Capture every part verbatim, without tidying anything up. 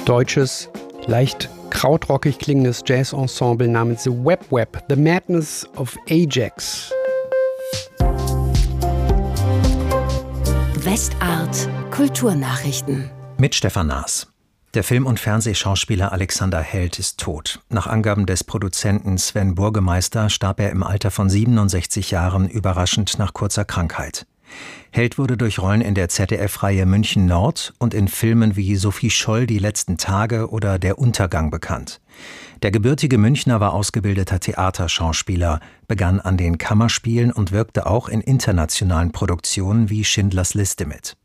deutsches, leicht krautrockig klingendes Jazz-Ensemble namens The Web Web, The Madness of Ajax. Westart Kulturnachrichten mit Stefan Naas. Der Film- und Fernsehschauspieler Alexander Held ist tot. Nach Angaben des Produzenten Sven Burgemeister starb er im Alter von siebenundsechzig Jahren überraschend nach kurzer Krankheit. Held wurde durch Rollen in der Z D F-Reihe München Nord und in Filmen wie Sophie Scholl Die letzten Tage oder Der Untergang bekannt. Der gebürtige Münchner war ausgebildeter Theaterschauspieler, begann an den Kammerspielen und wirkte auch in internationalen Produktionen wie Schindlers Liste mit.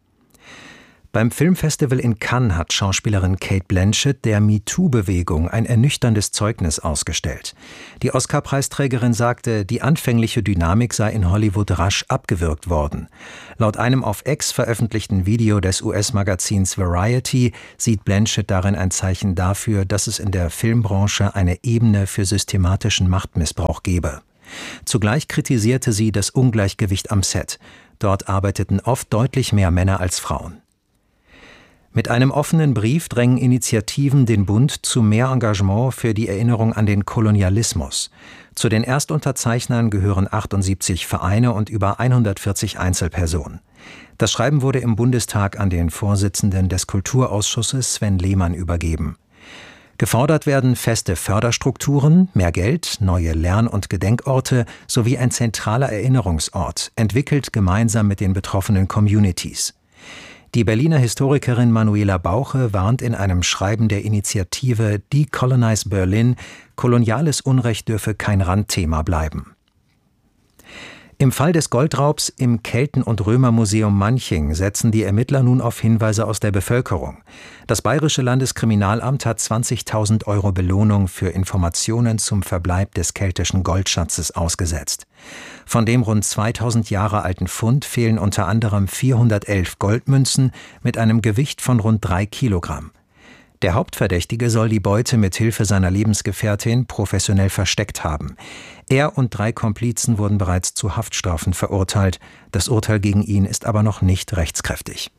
Beim Filmfestival in Cannes hat Schauspielerin Cate Blanchett der MeToo-Bewegung ein ernüchterndes Zeugnis ausgestellt. Die Oscar-Preisträgerin sagte, die anfängliche Dynamik sei in Hollywood rasch abgewürgt worden. Laut einem auf X veröffentlichten Video des U S-Magazins Variety sieht Blanchett darin ein Zeichen dafür, dass es in der Filmbranche eine Ebene für systematischen Machtmissbrauch gebe. Zugleich kritisierte sie das Ungleichgewicht am Set. Dort arbeiteten oft deutlich mehr Männer als Frauen. Mit einem offenen Brief drängen Initiativen den Bund zu mehr Engagement für die Erinnerung an den Kolonialismus. Zu den Erstunterzeichnern gehören achtundsiebzig Vereine und über hundertvierzig Einzelpersonen. Das Schreiben wurde im Bundestag an den Vorsitzenden des Kulturausschusses Sven Lehmann übergeben. Gefordert werden feste Förderstrukturen, mehr Geld, neue Lern- und Gedenkorte sowie ein zentraler Erinnerungsort, entwickelt gemeinsam mit den betroffenen Communities. Die Berliner Historikerin Manuela Bauche warnt in einem Schreiben der Initiative Decolonize Berlin, koloniales Unrecht dürfe kein Randthema bleiben. Im Fall des Goldraubs im Kelten- und Römermuseum Manching setzen die Ermittler nun auf Hinweise aus der Bevölkerung. Das Bayerische Landeskriminalamt hat zwanzigtausend Euro Belohnung für Informationen zum Verbleib des keltischen Goldschatzes ausgesetzt. Von dem rund zweitausend Jahre alten Fund fehlen unter anderem vierhundertelf Goldmünzen mit einem Gewicht von rund drei Kilogramm. Der Hauptverdächtige soll die Beute mit Hilfe seiner Lebensgefährtin professionell versteckt haben. Er und drei Komplizen wurden bereits zu Haftstrafen verurteilt. Das Urteil gegen ihn ist aber noch nicht rechtskräftig.